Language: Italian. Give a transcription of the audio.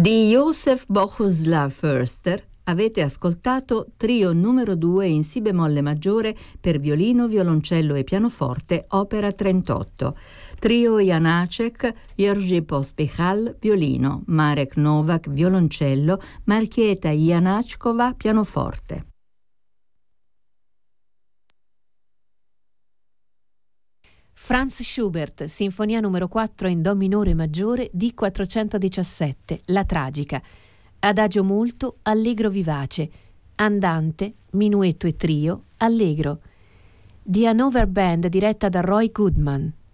Di Joseph Bohuslav Förster avete ascoltato Trio numero 2 in Si bemolle maggiore per violino, violoncello e pianoforte, opera 38. Trio Janacek, Jerzy Pospichal, violino, Marek Nowak, violoncello, Markieta Janačková, pianoforte. Franz Schubert, Sinfonia numero 4 in Do minore maggiore, D417, La tragica. Adagio molto, allegro vivace. Andante, minuetto e trio, allegro. The Hanover Band diretta da Roy Goodman.